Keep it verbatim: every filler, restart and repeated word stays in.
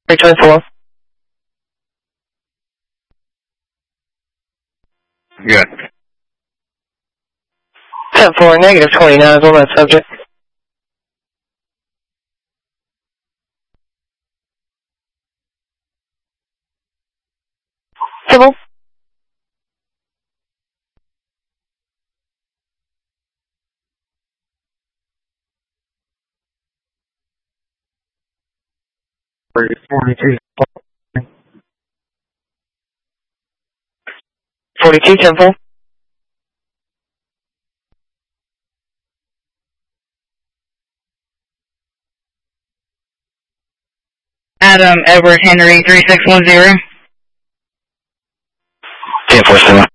three twenty-four. Good. ten four, negative twenty-nine is on that subject. Civil. forty-two. forty-two, ten four. Adam Edward Henry three six one zero. ten four seven.